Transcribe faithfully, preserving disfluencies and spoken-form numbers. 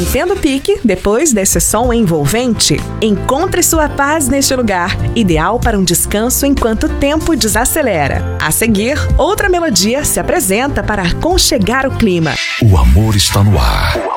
Mantendo o pique depois desse som envolvente, encontre sua paz neste lugar, ideal para um descanso enquanto o tempo desacelera. A seguir, outra melodia se apresenta para aconchegar o clima. O amor está no ar.